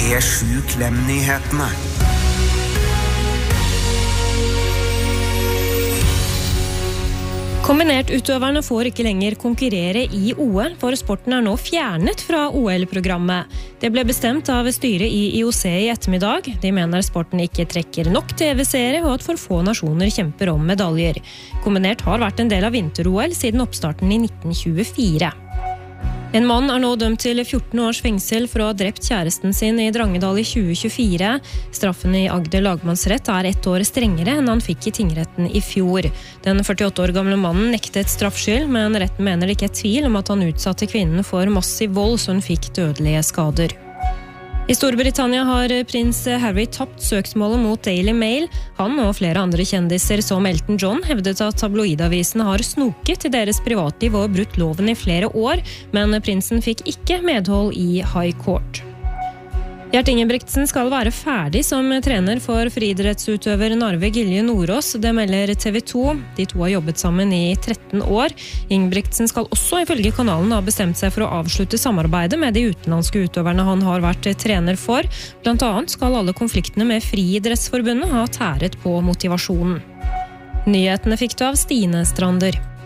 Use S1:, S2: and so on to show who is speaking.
S1: P7 Klem-nyhetene.
S2: Kombinert-utøverne får ikke lenger konkurrere i OL, for sporten nå fjernet fra OL-programmet. Det ble bestemt av styret i IOC i ettermiddag. De mener sporten ikke trekker nok TV-seere, og at for få nasjoner kjemper om medaljer. Kombinert har vært en del av vinter-OL siden oppstarten i 1924. En mann nå dømt til 14 års fengsel for å ha drept kjæresten sin i Drangedal i 2024. Straffen i Agder lagmannsrett 1 år strengere enn han fikk i tingretten i fjor. Den 48 år gamle mannen nektet straffskyld, men retten mener det ikke tvil om at han utsatte kvinnen for massiv vold, så hun fikk dødelige skader. I Storbritannia har prins Harry tapt søksmålet mot Daily Mail. Han og flere andre kjendiser som Elton John hevdet at tabloidavisene har snoket i deres privatliv og brutt loven i flere år, men prinsen fikk ikke medhold i High Court. Gjert Ingebrigtsen skal være ferdig som trener for friidrettsutøver Narve Gilje Nordås, det melder TV 2. De to har jobbet sammen i 13 år. Ingebrigtsen skal også ifølge kanalen ha bestemt seg for å avslutte samarbeidet med de utenlandske utøverne han har vært trener for. Blant annet skal alle konfliktene med Friidrettsforbundet ha tæret på motivasjonen. Nyhetene fikk du av Stine Strander.